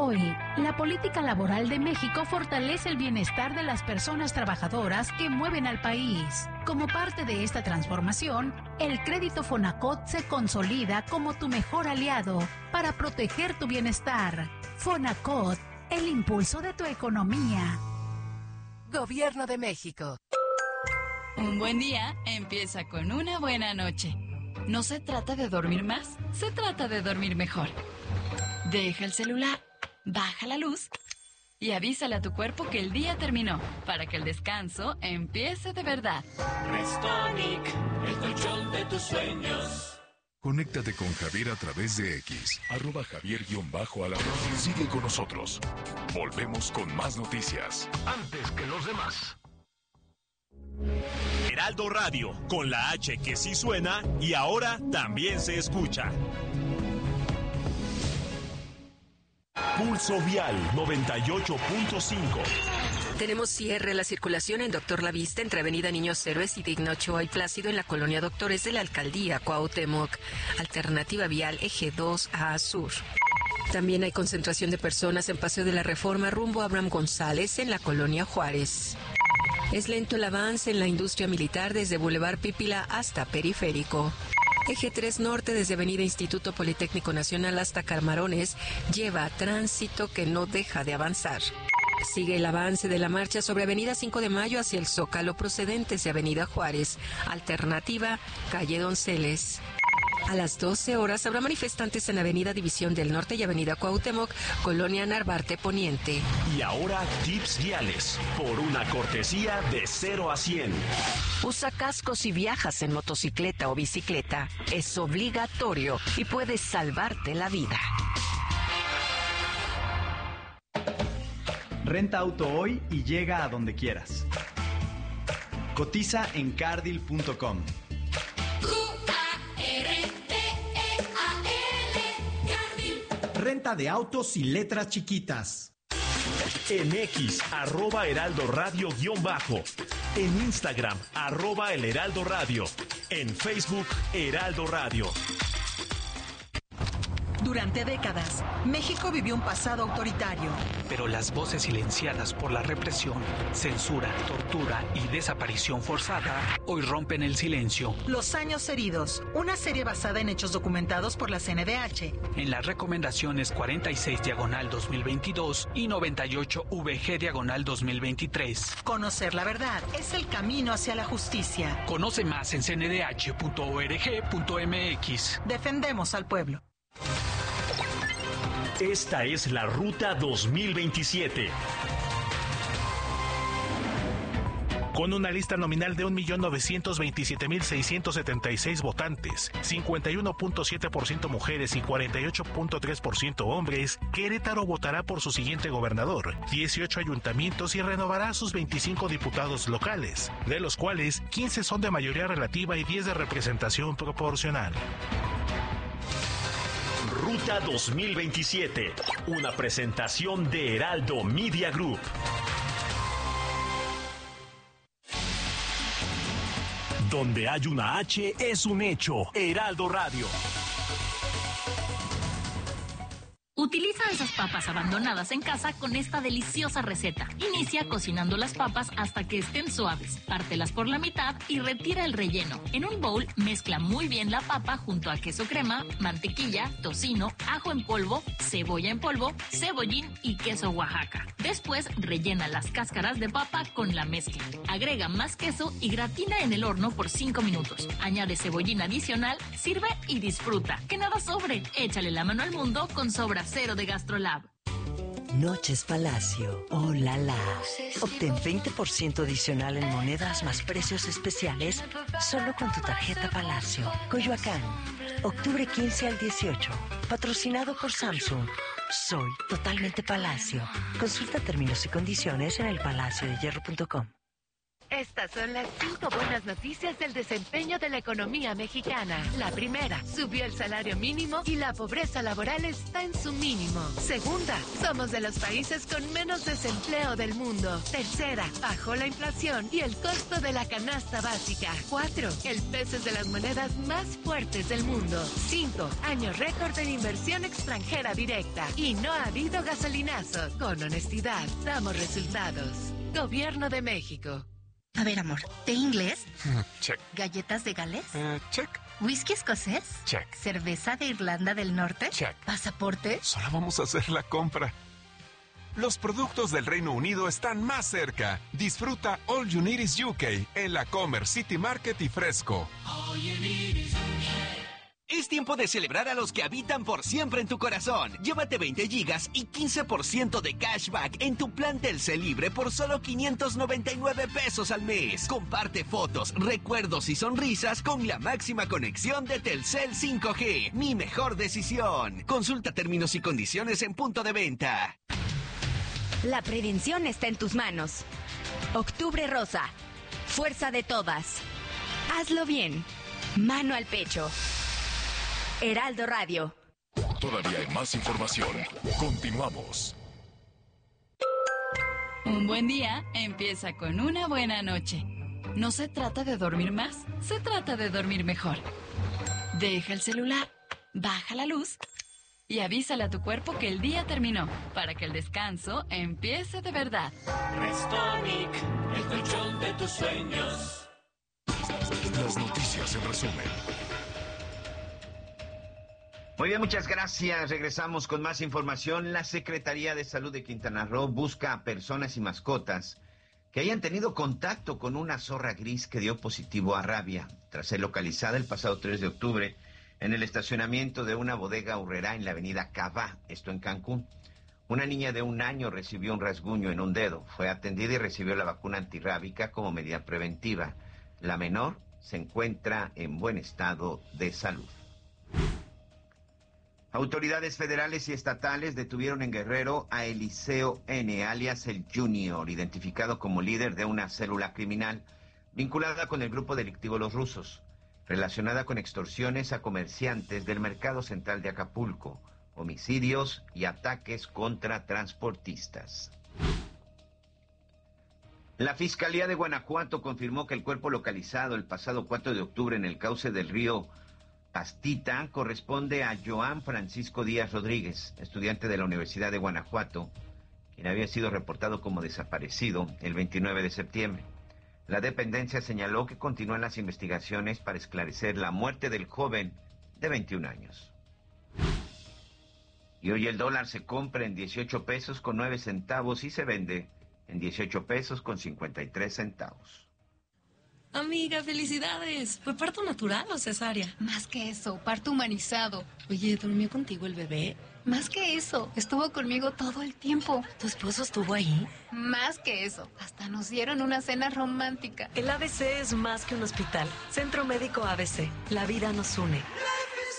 Hoy, la política laboral de México fortalece el bienestar de las personas trabajadoras que mueven al país. Como parte de esta transformación, el crédito Fonacot se consolida como tu mejor aliado para proteger tu bienestar. Fonacot, el impulso de tu economía. Gobierno de México. Un buen día empieza con una buena noche. No se trata de dormir más, se trata de dormir mejor. Deja el celular, baja la luz y avísale a tu cuerpo que el día terminó para que el descanso empiece de verdad. Restonic, el colchón de tus sueños. Conéctate con Javier a través de X, @Javier_Alarcón. Sigue con nosotros. Volvemos con más noticias. Antes que los demás. Heraldo Radio, con la H que sí suena y ahora también se escucha. Pulso Vial 98.5. Tenemos cierre a la circulación en Doctor La Vista entre Avenida Niños Héroes y Digno Ochoa y Plácido en la colonia Doctores de la Alcaldía Cuauhtémoc. Alternativa vial Eje 2A Sur. También hay concentración de personas en Paseo de la Reforma rumbo a Abraham González en la colonia Juárez. Es lento el avance en la industria militar desde Boulevard Pípila hasta Periférico. Eje 3 Norte desde Avenida Instituto Politécnico Nacional hasta Camarones lleva tránsito que no deja de avanzar. Sigue el avance de la marcha sobre Avenida 5 de Mayo hacia el Zócalo procedentes de Avenida Juárez. Alternativa Calle Donceles. A las 12 horas habrá manifestantes en Avenida División del Norte y Avenida Cuauhtémoc, Colonia Narvarte Poniente. Y ahora tips viales por una cortesía de 0 a 100. Usa cascos si viajas en motocicleta o bicicleta. Es obligatorio y puede salvarte la vida. Renta auto hoy y llega a donde quieras. Cotiza en cardil.com. Renta de autos y letras chiquitas. En X, @Heraldo Radio _. En Instagram, @El Heraldo Radio. En Facebook, Heraldo Radio. Durante décadas, México vivió un pasado autoritario. Pero las voces silenciadas por la represión, censura, tortura y desaparición forzada hoy rompen el silencio. Los años heridos, una serie basada en hechos documentados por la CNDH. En las recomendaciones 46/2022 y 98/VG/2023. Conocer la verdad es el camino hacia la justicia. Conoce más en cndh.org.mx. Defendemos al pueblo. Esta es la Ruta 2027. Con una lista nominal de 1.927.676 votantes, 51.7% mujeres y 48.3% hombres, Querétaro votará por su siguiente gobernador, 18 ayuntamientos y renovará sus 25 diputados locales, de los cuales 15 son de mayoría relativa y 10 de representación proporcional. Ruta 2027, una presentación de Heraldo Media Group. Donde hay una H es un hecho. Heraldo Radio. Utiliza esas papas abandonadas en casa con esta deliciosa receta. Inicia cocinando las papas hasta que estén suaves. Pártelas por la mitad y retira el relleno. En un bowl, mezcla muy bien la papa junto a queso crema, mantequilla, tocino, ajo en polvo, cebolla en polvo, cebollín y queso Oaxaca. Después, rellena las cáscaras de papa con la mezcla. Agrega más queso y gratina en el horno por 5 minutos. Añade cebollín adicional, sirve y disfruta. Que nada sobre. Échale la mano al mundo con Sobra Cero de Gastrolab. Noches Palacio. ¡Oh, la la! Obtén 20% adicional en monedas más precios especiales solo con tu tarjeta Palacio. Coyoacán, octubre 15 al 18. Patrocinado por Samsung. Soy totalmente Palacio. Consulta términos y condiciones en elpalaciodehierro.com. Estas son las 5 buenas noticias del desempeño de la economía mexicana. La primera, subió el salario mínimo y la pobreza laboral está en su mínimo. Segunda, somos de los países con menos desempleo del mundo. Tercera, bajó la inflación y el costo de la canasta básica. 4, el peso es de las monedas más fuertes del mundo. 5, año récord en inversión extranjera directa. Y no ha habido gasolinazos. Con honestidad, damos resultados. Gobierno de México. A ver, amor, ¿té inglés? Check. ¿Galletas de Gales? Check. ¿Whisky escocés? Check. ¿Cerveza de Irlanda del Norte? Check. ¿Pasaporte? Solo vamos a hacer la compra. Los productos del Reino Unido están más cerca. Disfruta All You Need Is UK en la Commerce City Market y Fresco. All you need is UK. Es tiempo de celebrar a los que habitan por siempre en tu corazón. Llévate 20 gigas y 15% de cashback en tu plan Telcel Libre por solo 599 pesos al mes. Comparte fotos, recuerdos y sonrisas con la máxima conexión de Telcel 5G. Mi mejor decisión. Consulta términos y condiciones en punto de venta. La prevención está en tus manos. Octubre Rosa. Fuerza de todas. Hazlo bien. Mano al pecho. Heraldo Radio. Todavía hay más información. Continuamos. Un buen día empieza con una buena noche. No se trata de dormir más, se trata de dormir mejor. Deja el celular, baja la luz y avísale a tu cuerpo que el día terminó, para que el descanso empiece de verdad. Restonic, el colchón de tus sueños. Las noticias en resumen. Muy bien, muchas gracias. Regresamos con más información. La Secretaría de Salud de Quintana Roo busca a personas y mascotas que hayan tenido contacto con una zorra gris que dio positivo a rabia, tras ser localizada el pasado 3 de octubre en el estacionamiento de una bodega Aurrerá en la avenida Cabá, esto en Cancún. Una niña de 1 año recibió un rasguño en un dedo, fue atendida y recibió la vacuna antirrábica como medida preventiva. La menor se encuentra en buen estado de salud. Autoridades federales y estatales detuvieron en Guerrero a Eliseo N., alias el Junior, identificado como líder de una célula criminal vinculada con el grupo delictivo Los Rusos, relacionada con extorsiones a comerciantes del mercado central de Acapulco, homicidios y ataques contra transportistas. La Fiscalía de Guanajuato confirmó que el cuerpo localizado el pasado 4 de octubre en el cauce del río Pastita corresponde a Joan Francisco Díaz Rodríguez, estudiante de la Universidad de Guanajuato, quien había sido reportado como desaparecido el 29 de septiembre. La dependencia señaló que continúan las investigaciones para esclarecer la muerte del joven de 21 años. Y hoy el dólar se compra en 18 pesos con 9 centavos y se vende en 18 pesos con 53 centavos. Amiga, felicidades. ¿Fue parto natural o cesárea? Más que eso, parto humanizado. Oye, ¿durmió contigo el bebé? Más que eso, estuvo conmigo todo el tiempo. ¿Tu esposo estuvo ahí? Más que eso, hasta nos dieron una cena romántica. El ABC es más que un hospital. Centro Médico ABC. La vida nos une.